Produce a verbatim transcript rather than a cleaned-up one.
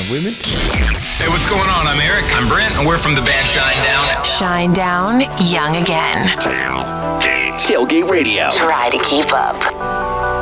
women. Hey, what's going on? I'm Eric. I'm Brent, and we're from the band Shinedown. Shinedown, young again. Tailgate Radio. Try to keep up.